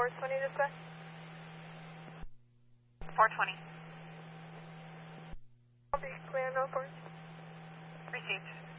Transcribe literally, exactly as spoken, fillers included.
four twenty dispatch. four twenty. I'll be clear, no force. Received.